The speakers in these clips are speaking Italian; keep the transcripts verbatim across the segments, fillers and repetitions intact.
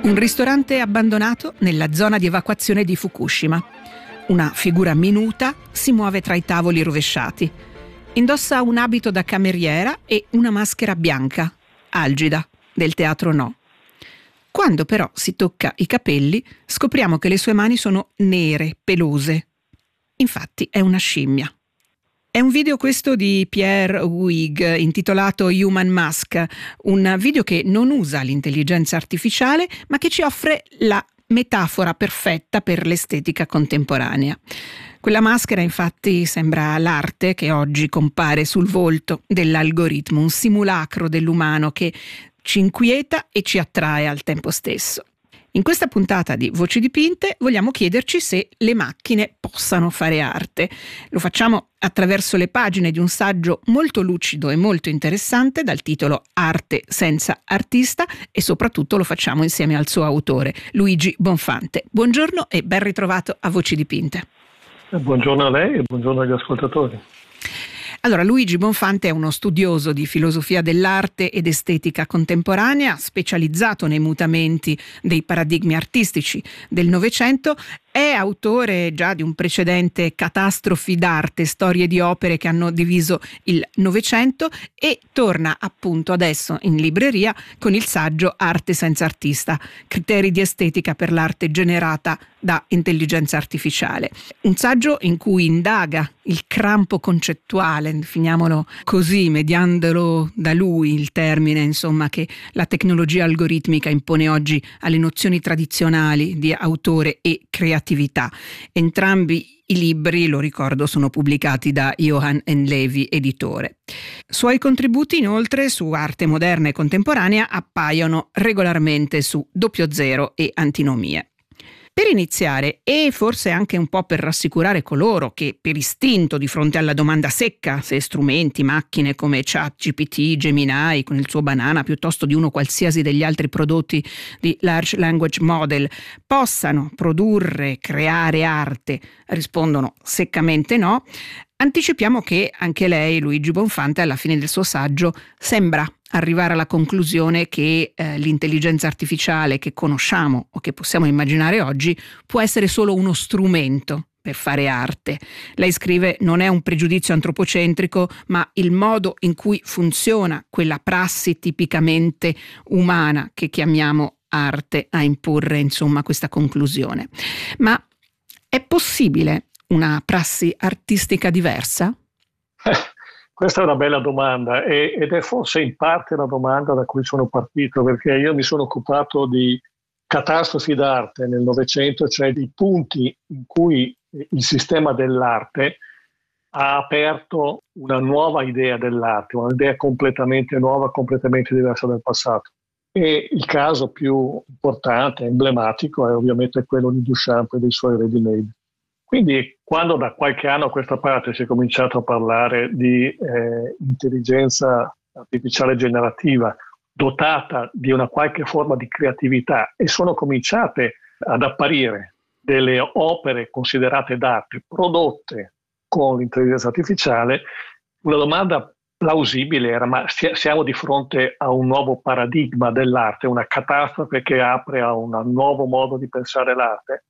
Un ristorante abbandonato nella zona di evacuazione di Fukushima. Una figura minuta si muove tra i tavoli rovesciati. Indossa un abito da cameriera e una maschera bianca, algida, del teatro No. Quando però si tocca i capelli, scopriamo che le sue mani sono nere, pelose. Infatti è una scimmia. È un video questo di Pierre Huyghe intitolato Human Mask, un video che non usa l'intelligenza artificiale ma che ci offre la metafora perfetta per l'estetica contemporanea. Quella maschera infatti sembra l'arte che oggi compare sul volto dell'algoritmo, un simulacro dell'umano che ci inquieta e ci attrae al tempo stesso. In questa puntata di Voci Dipinte vogliamo chiederci se le macchine possano fare arte. Lo facciamo attraverso le pagine di un saggio molto lucido e molto interessante dal titolo Arte senza artista e soprattutto lo facciamo insieme al suo autore, Luigi Bonfante. Buongiorno e ben ritrovato a Voci Dipinte. Buongiorno a lei e buongiorno agli ascoltatori. Allora, Luigi Bonfante è uno studioso di filosofia dell'arte ed estetica contemporanea, specializzato nei mutamenti dei paradigmi artistici del Novecento. È autore già di un precedente Catastrofi d'arte, storie di opere che hanno diviso il Novecento, e torna appunto adesso in libreria con il saggio Arte senza artista, criteri di estetica per l'arte generata da intelligenza artificiale. Un saggio in cui indaga il crampo concettuale, definiamolo così, mediandolo da lui il termine, insomma, che la tecnologia algoritmica impone oggi alle nozioni tradizionali di autore e creatività. Entrambi i libri, lo ricordo, sono pubblicati da Johann and Levi editore. Suoi contributi inoltre su arte moderna e contemporanea appaiono regolarmente su Doppio Zero e Antinomie. Per iniziare, e forse anche un po' per rassicurare coloro che per istinto di fronte alla domanda secca se strumenti, macchine come ChatGPT, Gemini con il suo banana piuttosto di uno qualsiasi degli altri prodotti di Large Language Model possano produrre, creare arte, rispondono seccamente no, anticipiamo che anche lei, Luigi Bonfante, alla fine del suo saggio sembra arrivare alla conclusione che eh, l'intelligenza artificiale che conosciamo o che possiamo immaginare oggi può essere solo uno strumento per fare arte. Lei scrive: non è un pregiudizio antropocentrico, ma il modo in cui funziona quella prassi tipicamente umana che chiamiamo arte a imporre, insomma, questa conclusione. Ma è possibile una prassi artistica diversa? Questa è una bella domanda e, ed è forse in parte la domanda da cui sono partito, perché io mi sono occupato di catastrofi d'arte nel Novecento, cioè di punti in cui il sistema dell'arte ha aperto una nuova idea dell'arte, un'idea completamente nuova, completamente diversa dal passato. E il caso più importante, emblematico, è ovviamente quello di Duchamp e dei suoi ready-made. Quindi quando da qualche anno a questa parte si è cominciato a parlare di eh, intelligenza artificiale generativa dotata di una qualche forma di creatività e sono cominciate ad apparire delle opere considerate d'arte prodotte con l'intelligenza artificiale, una domanda plausibile era: ma siamo di fronte a un nuovo paradigma dell'arte, una catastrofe che apre a un nuovo modo di pensare l'arte?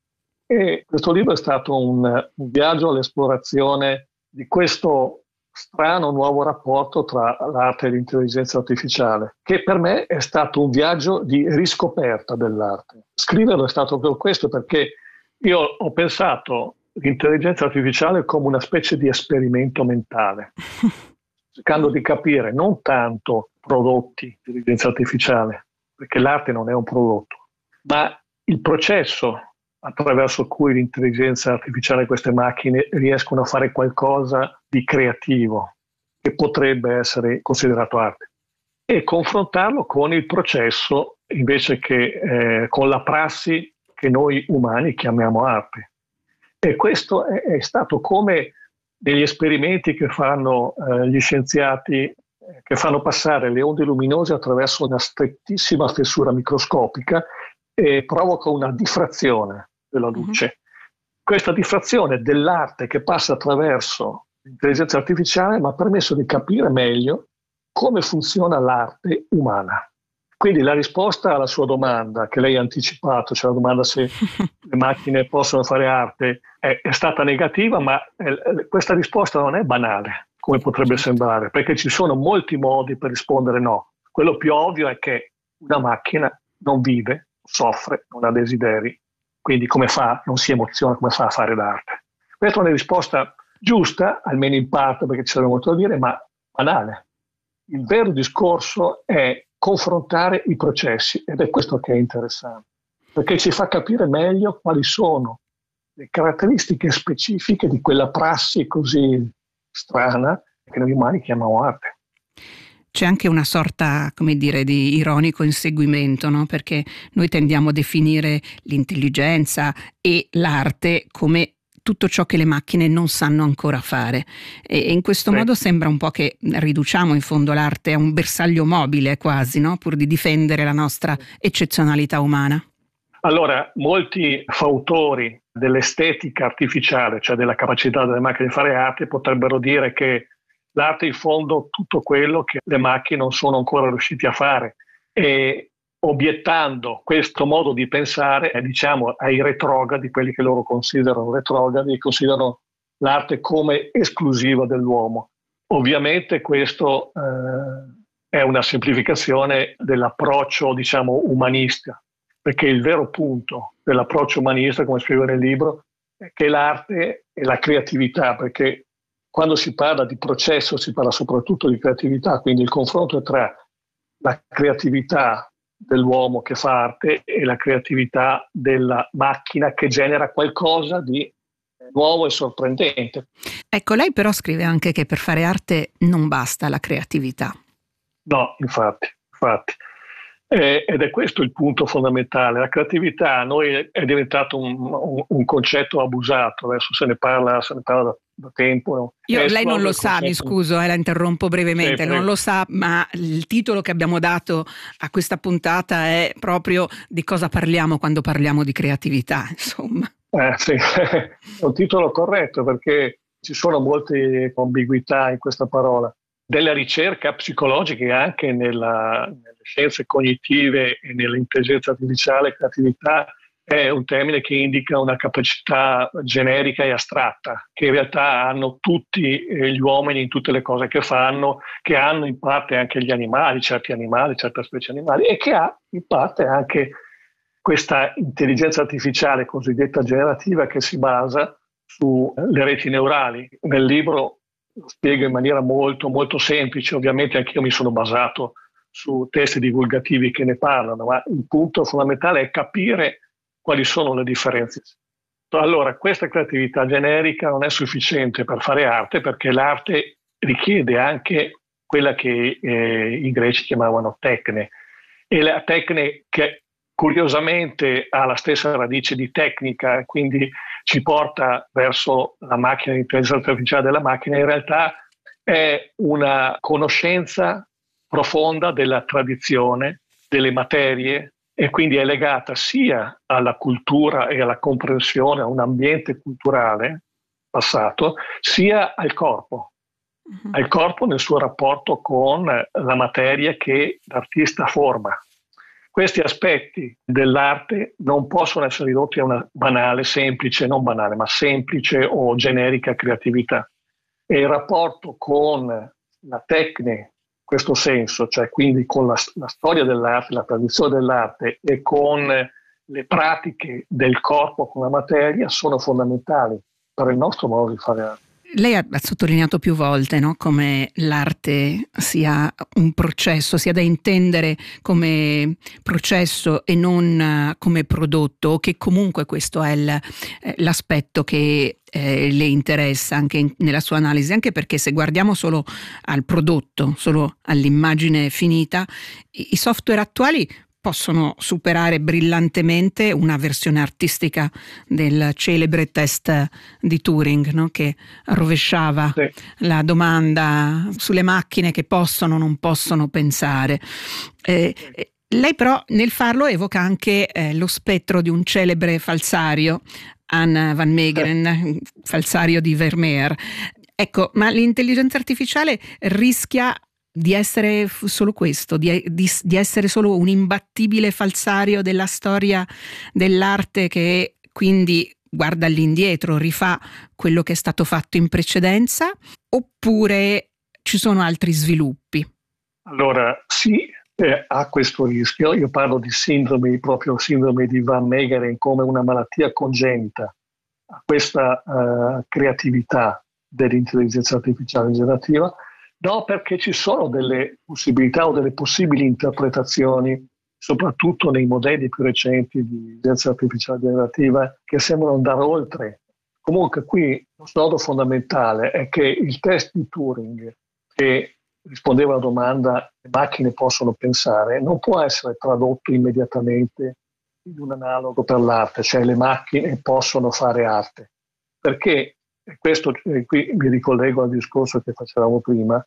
E questo libro è stato un, un viaggio all'esplorazione di questo strano nuovo rapporto tra l'arte e l'intelligenza artificiale, che per me è stato un viaggio di riscoperta dell'arte. Scriverlo è stato per questo, perché io ho pensato l'intelligenza artificiale come una specie di esperimento mentale, cercando di capire non tanto prodotti di intelligenza artificiale, perché l'arte non è un prodotto, ma il processo attraverso cui l'intelligenza artificiale e queste macchine riescono a fare qualcosa di creativo che potrebbe essere considerato arte, e confrontarlo con il processo invece che eh, con la prassi che noi umani chiamiamo arte. E questo è, è stato come degli esperimenti che fanno eh, gli scienziati, eh, che fanno passare le onde luminose attraverso una strettissima fessura microscopica e provoca una diffrazione della luce. Mm-hmm. Questa diffrazione dell'arte che passa attraverso l'intelligenza artificiale mi ha permesso di capire meglio come funziona l'arte umana. Quindi la risposta alla sua domanda, che lei ha anticipato, cioè la domanda se le macchine possono fare arte, è, è stata negativa, ma è, questa risposta non è banale, come potrebbe sembrare, perché ci sono molti modi per rispondere no. Quello più ovvio è che una macchina non vive, soffre, non ha desideri, quindi come fa, non si emoziona, come fa a fare l'arte? Questa è una risposta giusta, almeno in parte, perché ci sarebbe molto da dire, ma banale. Il vero discorso è confrontare i processi, ed è questo che è interessante, perché ci fa capire meglio quali sono le caratteristiche specifiche di quella prassi così strana che noi umani chiamiamo arte. C'è anche una sorta, come dire, di ironico inseguimento, no? Perché noi tendiamo a definire l'intelligenza e l'arte come tutto ciò che le macchine non sanno ancora fare, e in questo sì. modo sembra un po' che riduciamo in fondo l'arte a un bersaglio mobile quasi, no? Pur di difendere la nostra eccezionalità umana. Allora, molti fautori dell'estetica artificiale, cioè della capacità delle macchine di fare arte, potrebbero dire che l'arte è in fondo tutto quello che le macchine non sono ancora riuscite a fare, e obiettando questo modo di pensare, eh, diciamo ai retrogradi, quelli che loro considerano retrogradi, considerano l'arte come esclusiva dell'uomo. Ovviamente questo eh, è una semplificazione dell'approccio, diciamo, umanista, perché il vero punto dell'approccio umanista, come scrivo nel libro, è che l'arte è la creatività, perché quando si parla di processo si parla soprattutto di creatività, quindi il confronto è tra la creatività dell'uomo che fa arte e la creatività della macchina che genera qualcosa di nuovo e sorprendente. Ecco, lei però scrive anche che per fare arte non basta la creatività. No, infatti, infatti. Eh, ed è questo il punto fondamentale. La creatività a noi è diventato un, un, un concetto abusato, adesso se ne parla, se ne parla da, da tempo. Io, lei non lo sa, concetto... mi scuso, eh, la interrompo brevemente, sì, non lo sa, ma il titolo che abbiamo dato a questa puntata è proprio di cosa parliamo quando parliamo di creatività, insomma. Eh, sì, è un titolo corretto perché ci sono molte ambiguità in questa parola. Della ricerca psicologica e anche nella, nelle scienze cognitive e nell'intelligenza artificiale, creatività è un termine che indica una capacità generica e astratta, che in realtà hanno tutti gli uomini in tutte le cose che fanno, che hanno in parte anche gli animali, certi animali, certe specie animali, e che ha in parte anche questa intelligenza artificiale cosiddetta generativa che si basa sulle reti neurali. Nel libro lo spiego in maniera molto molto semplice, ovviamente anch'io mi sono basato su testi divulgativi che ne parlano, ma il punto fondamentale è capire quali sono le differenze. Allora, questa creatività generica non è sufficiente per fare arte, perché l'arte richiede anche quella che eh, i greci chiamavano tecne, e la tecne che curiosamente ha la stessa radice di tecnica, quindi ci porta verso la macchina, l'intelligenza artificiale della macchina, in realtà è una conoscenza profonda della tradizione, delle materie, e quindi è legata sia alla cultura e alla comprensione, a un ambiente culturale passato, sia al corpo, uh-huh. al corpo nel suo rapporto con la materia che l'artista forma. Questi aspetti dell'arte non possono essere ridotti a una banale, semplice, non banale, ma semplice o generica creatività. E il rapporto con la tecnica, in questo senso, cioè quindi con la, la storia dell'arte, la tradizione dell'arte e con le pratiche del corpo con la materia, sono fondamentali per il nostro modo di fare arte. Lei ha sottolineato più volte, no, come l'arte sia un processo, sia da intendere come processo e non come prodotto, o che comunque questo è il, l'aspetto che eh, le interessa anche in, nella sua analisi, anche perché se guardiamo solo al prodotto, solo all'immagine finita, i, i software attuali possono superare brillantemente una versione artistica del celebre test di Turing, no? Che rovesciava sì. la domanda sulle macchine che possono o non possono pensare. Eh, lei però nel farlo evoca anche eh, lo spettro di un celebre falsario, Anne van Meegeren, falsario di Vermeer. Ecco, ma l'intelligenza artificiale rischia di essere f- solo questo, di, di, di essere solo un imbattibile falsario della storia dell'arte che quindi guarda all'indietro, rifà quello che è stato fatto in precedenza, oppure ci sono altri sviluppi? Allora, sì, eh, ha questo rischio. Io parlo di sindrome, proprio sindrome di Van Meegeren, come una malattia congenita a questa uh, creatività dell'intelligenza artificiale generativa. No, perché ci sono delle possibilità o delle possibili interpretazioni, soprattutto nei modelli più recenti di intelligenza artificiale generativa, che sembrano andare oltre. Comunque qui lo snodo fondamentale è che il test di Turing, che rispondeva alla domanda le macchine possono pensare, non può essere tradotto immediatamente in un analogo per l'arte, cioè le macchine possono fare arte. Perché, e questo e qui mi ricollego al discorso che facevamo prima,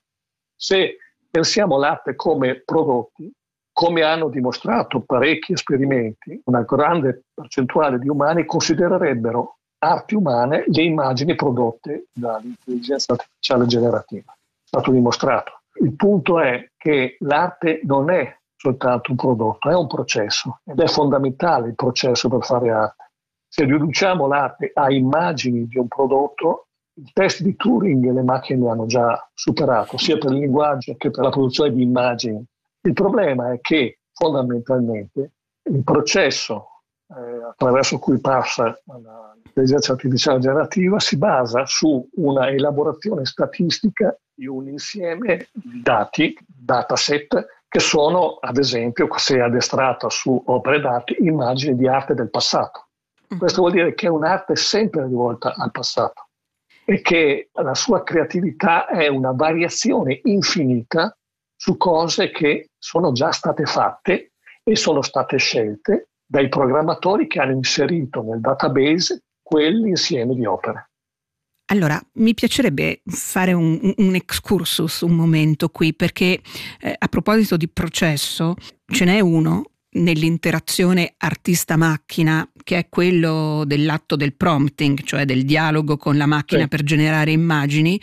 se pensiamo all'arte come prodotti, come hanno dimostrato parecchi esperimenti, una grande percentuale di umani considererebbero arti umane le immagini prodotte dall'intelligenza artificiale generativa. È stato dimostrato. Il punto è che l'arte non è soltanto un prodotto, è un processo ed è fondamentale il processo per fare arte. Se riduciamo l'arte a immagini di un prodotto, il test di Turing le macchine hanno già superato, sia per il linguaggio che per la produzione di immagini. Il problema è che fondamentalmente il processo eh, attraverso cui passa l'intelligenza artificiale generativa si basa su una elaborazione statistica di un insieme di dati, dataset, che sono, ad esempio, se addestrata su opere d'arte, immagini di arte del passato. Questo vuol dire che è un'arte sempre rivolta al passato e che la sua creatività è una variazione infinita su cose che sono già state fatte e sono state scelte dai programmatori che hanno inserito nel database quell'insieme di opere. Allora, mi piacerebbe fare un, un excursus un momento qui, perché eh, a proposito di processo, ce n'è uno nell'interazione artista-macchina, che è quello dell'atto del prompting, cioè del dialogo con la macchina sì. per generare immagini,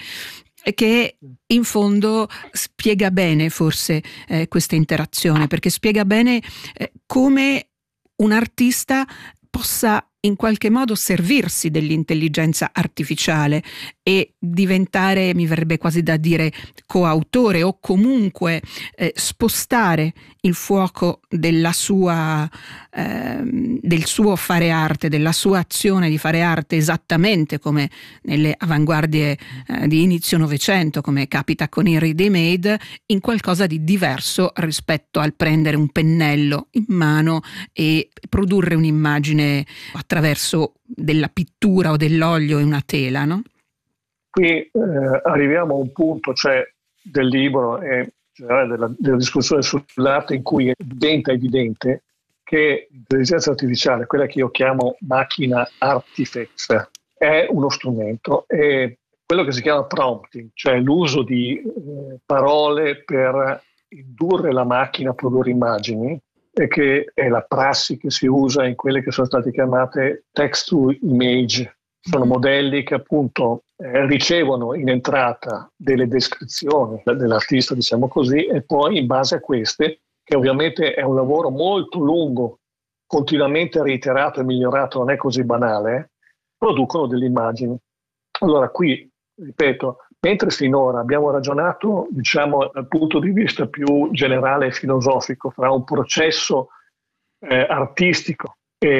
che in fondo spiega bene forse eh, questa interazione, perché spiega bene eh, come un artista possa in qualche modo servirsi dell'intelligenza artificiale e diventare, mi verrebbe quasi da dire, coautore o comunque eh, spostare il fuoco della sua, eh, del suo fare arte, della sua azione di fare arte, esattamente come nelle avanguardie eh, di inizio Novecento, come capita con i ready-made, in qualcosa di diverso rispetto al prendere un pennello in mano e produrre un'immagine attraverso della pittura o dell'olio in una tela, no? Qui eh, arriviamo a un punto, cioè del libro e della, della discussione sull'arte, in cui diventa evidente che l'intelligenza artificiale, quella che io chiamo macchina artifacts, è uno strumento e quello che si chiama prompting, cioè l'uso di eh, parole per indurre la macchina a produrre immagini, e che è la prassi che si usa in quelle che sono state chiamate text to image. Sono modelli che appunto eh, ricevono in entrata delle descrizioni dell'artista, diciamo così, e poi in base a queste, che ovviamente è un lavoro molto lungo, continuamente reiterato e migliorato, non è così banale, producono delle immagini. Allora qui, ripeto, mentre finora abbiamo ragionato, diciamo, dal punto di vista più generale e filosofico, fra un processo eh, artistico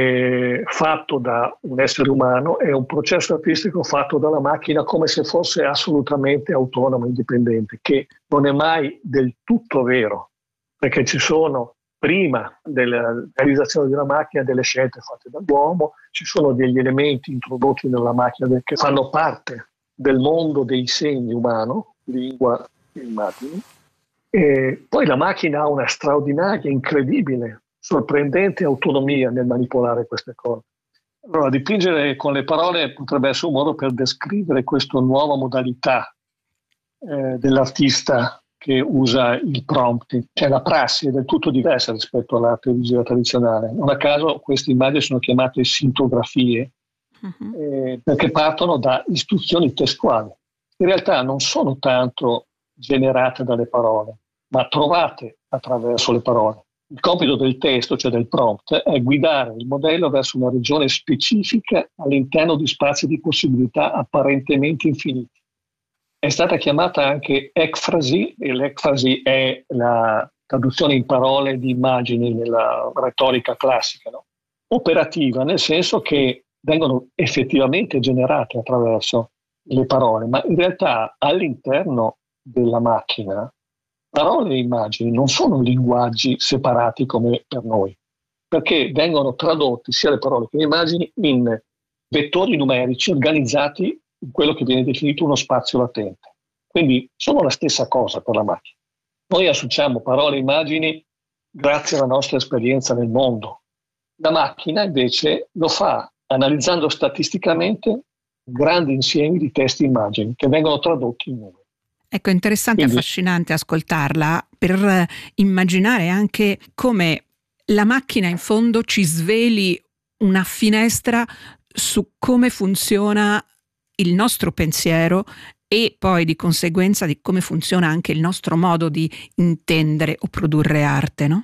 eh, fatto da un essere umano e un processo artistico fatto dalla macchina come se fosse assolutamente autonomo e indipendente, che non è mai del tutto vero, perché ci sono, prima della realizzazione della macchina, delle scelte fatte dall'uomo, ci sono degli elementi introdotti nella macchina che fanno parte del mondo dei segni umano, lingua e immagini, e poi la macchina ha una straordinaria, incredibile, sorprendente autonomia nel manipolare queste cose. Allora, dipingere con le parole potrebbe essere un modo per descrivere questa nuova modalità eh, dell'artista che usa il prompting, cioè la prassi è del tutto diversa rispetto all'arte visiva tradizionale. Non a caso queste immagini sono chiamate sintografie, Eh, perché partono da istruzioni testuali. In realtà non sono tanto generate dalle parole, ma trovate attraverso le parole. Il compito del testo, cioè del prompt, è guidare il modello verso una regione specifica all'interno di spazi di possibilità apparentemente infiniti. È stata chiamata anche ecfrasi, e l'ecfrasi è la traduzione in parole di immagini nella retorica classica, no? Operativa, nel senso che vengono effettivamente generate attraverso le parole, ma in realtà all'interno della macchina parole e immagini non sono linguaggi separati come per noi, perché vengono tradotti sia le parole che le immagini in vettori numerici organizzati in quello che viene definito uno spazio latente. Quindi sono la stessa cosa per la macchina. Noi associamo parole e immagini grazie alla nostra esperienza nel mondo. La macchina invece lo fa analizzando statisticamente grandi insiemi di testi e immagini che vengono tradotti in numeri. Ecco, è interessante e affascinante ascoltarla per immaginare anche come la macchina in fondo ci sveli una finestra su come funziona il nostro pensiero e poi di conseguenza di come funziona anche il nostro modo di intendere o produrre arte, no?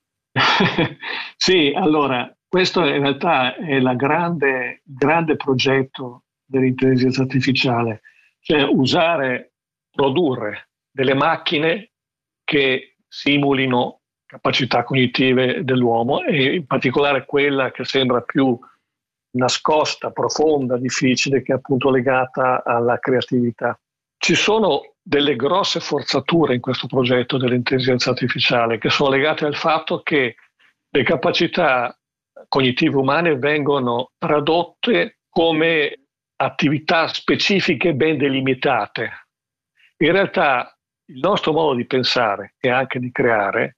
Sì, allora, questo in realtà è il grande, grande progetto dell'intelligenza artificiale, cioè usare, produrre delle macchine che simulino capacità cognitive dell'uomo e in particolare quella che sembra più nascosta, profonda, difficile, che è appunto legata alla creatività. Ci sono delle grosse forzature in questo progetto dell'intelligenza artificiale che sono legate al fatto che le capacità cognitive umane vengono tradotte come attività specifiche ben delimitate. In realtà il nostro modo di pensare e anche di creare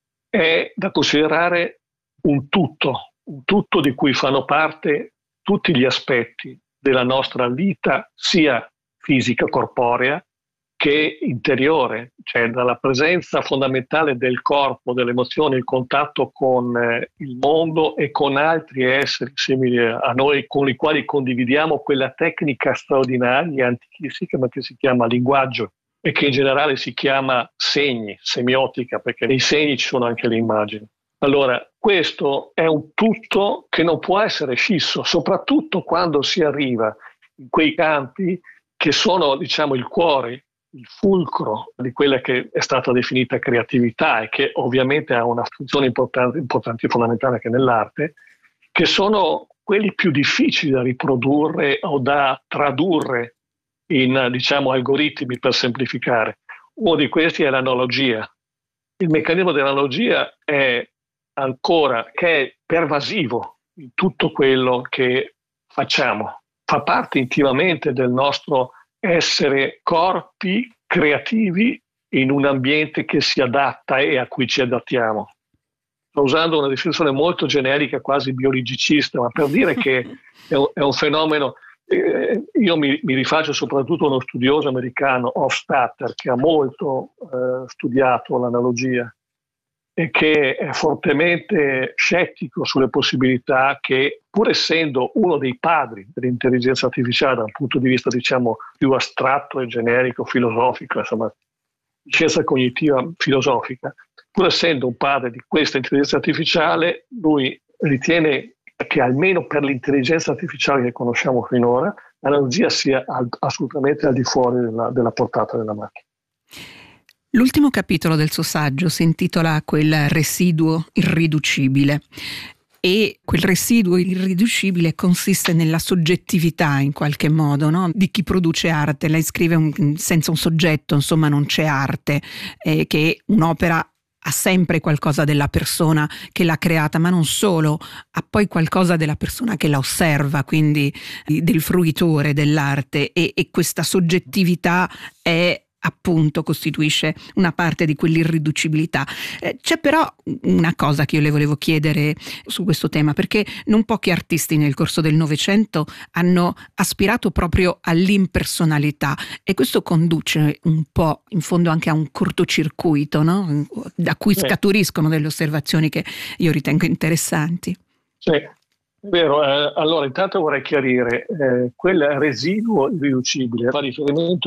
è da considerare un tutto, un tutto di cui fanno parte tutti gli aspetti della nostra vita, sia fisica, corporea, che interiore, cioè dalla presenza fondamentale del corpo, delle emozioni, il contatto con eh, il mondo e con altri esseri simili a noi, con i quali condividiamo quella tecnica straordinaria, antichissima, ma che si chiama linguaggio e che in generale si chiama segni, semiotica, perché nei segni ci sono anche le immagini. Allora, questo è un tutto che non può essere scisso, soprattutto quando si arriva in quei campi che sono, diciamo, il cuore, il fulcro di quella che è stata definita creatività e che ovviamente ha una funzione importante, importante e fondamentale anche nell'arte, che sono quelli più difficili da riprodurre o da tradurre in, diciamo, algoritmi, per semplificare. Uno di questi è l'analogia. Il meccanismo dell'analogia è ancora che è pervasivo in tutto quello che facciamo, fa parte intimamente del nostro essere corpi creativi in un ambiente che si adatta e a cui ci adattiamo. Sto usando una definizione molto generica, quasi biologicista, ma per dire che è un, è un fenomeno. Eh, io mi, mi rifaccio soprattutto a uno studioso americano, Hofstadter, che ha molto eh, studiato l'analogia e che è fortemente scettico sulle possibilità che, pur essendo uno dei padri dell'intelligenza artificiale dal punto di vista, diciamo, più astratto e generico, filosofico, insomma, scienza cognitiva filosofica, pur essendo un padre di questa intelligenza artificiale, lui ritiene che almeno per l'intelligenza artificiale che conosciamo finora, l'analogia sia al, assolutamente al di fuori della, della portata della macchina. L'ultimo capitolo del suo saggio si intitola Quel residuo irriducibile e quel residuo irriducibile consiste nella soggettività in qualche modo, no? Di chi produce arte. Lei scrive un, senza un soggetto, insomma non c'è arte, eh, che un'opera ha sempre qualcosa della persona che l'ha creata, ma non solo, ha poi qualcosa della persona che la osserva, quindi del fruitore dell'arte e, e questa soggettività è appunto costituisce una parte di quell'irriducibilità. Eh, c'è però una cosa che io le volevo chiedere su questo tema, perché non pochi artisti nel corso del Novecento hanno aspirato proprio all'impersonalità e questo conduce un po' in fondo anche a un cortocircuito, no? Da cui scaturiscono delle osservazioni che io ritengo interessanti. Sì, è vero. Eh, allora intanto vorrei chiarire, eh, quel residuo irriducibile fa riferimento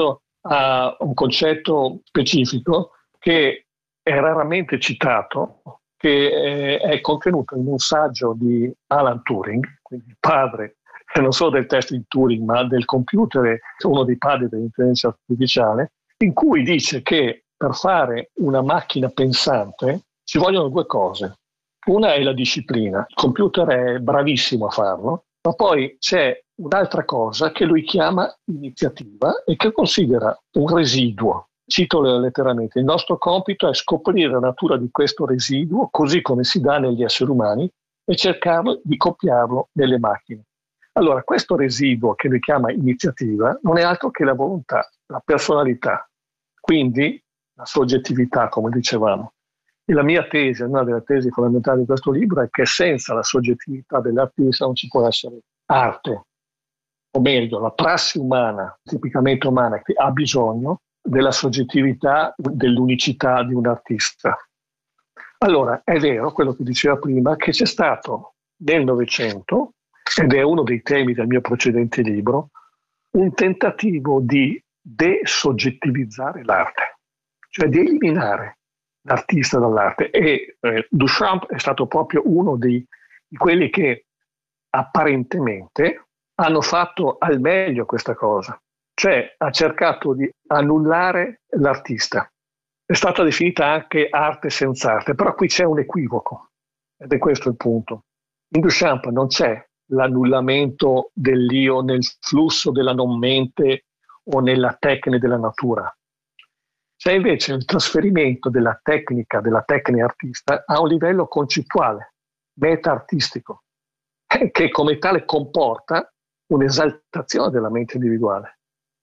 a un concetto specifico che è raramente citato, che è contenuto in un saggio di Alan Turing, quindi il padre non solo del test di Turing, ma del computer, uno dei padri dell'intelligenza artificiale, in cui dice che per fare una macchina pensante ci vogliono due cose. Una è la disciplina, il computer è bravissimo a farlo, ma poi c'è un'altra cosa che lui chiama iniziativa e che considera un residuo. Cito letteralmente: il nostro compito è scoprire la natura di questo residuo, così come si dà negli esseri umani, e cercarlo di copiarlo nelle macchine. Allora, questo residuo che lui chiama iniziativa non è altro che la volontà, la personalità, quindi la soggettività, come dicevamo. E la mia tesi, una delle tesi fondamentali di questo libro, è che senza la soggettività dell'artista non ci può essere arte, o meglio, la prassi umana, tipicamente umana, che ha bisogno della soggettività, dell'unicità di un artista. Allora, è vero quello che diceva prima, che c'è stato nel Novecento, ed è uno dei temi del mio precedente libro, un tentativo di desoggettivizzare l'arte, cioè di eliminare l'artista dall'arte. E eh, Duchamp è stato proprio uno di, di quelli che apparentemente hanno fatto al meglio questa cosa, cioè ha cercato di annullare l'artista. È stata definita anche arte senza arte, però qui c'è un equivoco, ed è questo il punto. In Duchamp non c'è l'annullamento dell'io nel flusso della non mente o nella tecnica della natura. C'è invece il trasferimento della tecnica, della tecnica artista a un livello concettuale, meta-artistico, che come tale comporta un'esaltazione della mente individuale.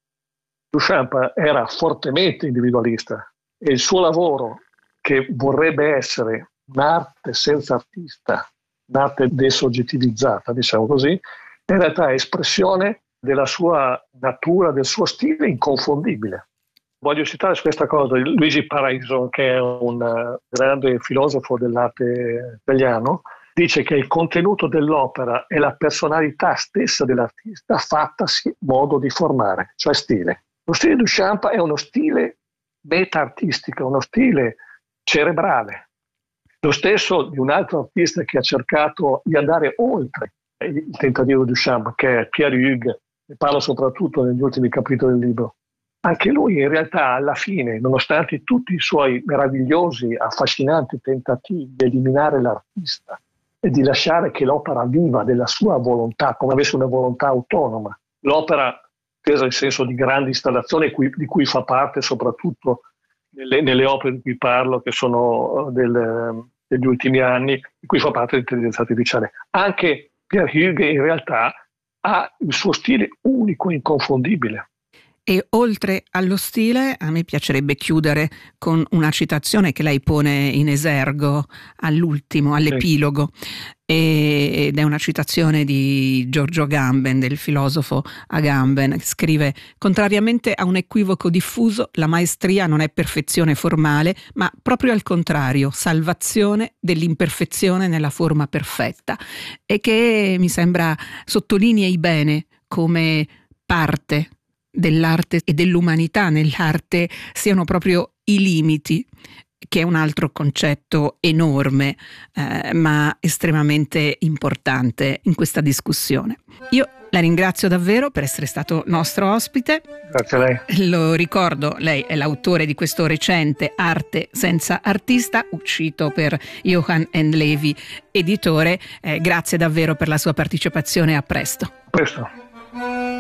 Duchamp era fortemente individualista e il suo lavoro, che vorrebbe essere un'arte senza artista, un'arte desoggettivizzata, diciamo così, in realtà è espressione della sua natura, del suo stile inconfondibile. Voglio citare su questa cosa Luigi Paraiso, che è un grande filosofo dell'arte italiano, dice che il contenuto dell'opera è la personalità stessa dell'artista fattasi modo di formare, cioè stile. Lo stile di Duchamp è uno stile meta-artistico, uno stile cerebrale. Lo stesso di un altro artista che ha cercato di andare oltre il tentativo di Duchamp, che è Pierre Hugues, ne parlo soprattutto negli ultimi capitoli del libro. Anche lui in realtà alla fine, nonostante tutti i suoi meravigliosi, affascinanti tentativi di eliminare l'artista e di lasciare che l'opera viva della sua volontà, come avesse una volontà autonoma, l'opera intesa nel senso di grandi installazioni di cui fa parte soprattutto nelle, nelle opere di cui parlo, che sono del, degli ultimi anni, di cui fa parte l'intelligenza artificiale. Anche Pierre Hugues in realtà ha il suo stile unico e inconfondibile. E oltre allo stile, a me piacerebbe chiudere con una citazione che lei pone in esergo all'ultimo, all'epilogo, e, ed è una citazione di Giorgio Agamben, del filosofo Agamben, che scrive: contrariamente a un equivoco diffuso, la maestria non è perfezione formale, ma proprio al contrario, salvazione dell'imperfezione nella forma perfetta, e che mi sembra sottolinei bene come parte dell'arte e dell'umanità nell'arte siano proprio i limiti, che è un altro concetto enorme eh, ma estremamente importante in questa discussione. Io la ringrazio davvero per essere stato nostro ospite. Grazie a lei. Lo ricordo, lei è l'autore di questo recente Arte senza artista, uscito per Johann and Levi editore. Eh, grazie davvero per la sua partecipazione, a presto. A presto.